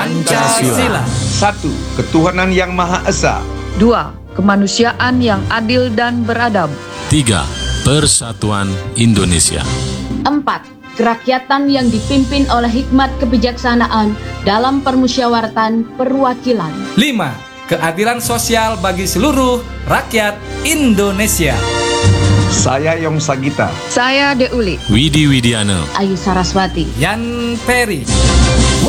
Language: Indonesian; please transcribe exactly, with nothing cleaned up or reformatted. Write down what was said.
Pancasila. Satu, ketuhanan yang Maha Esa. Dua, kemanusiaan yang adil dan beradab. Tiga, persatuan Indonesia. Empat, kerakyatan yang dipimpin oleh hikmat kebijaksanaan dalam permusyawaratan perwakilan. Lima, keadilan sosial bagi seluruh rakyat Indonesia. Saya Yong Sagita. Saya Deuli. Widi Widiana. Ayu Saraswati. Yan Peri.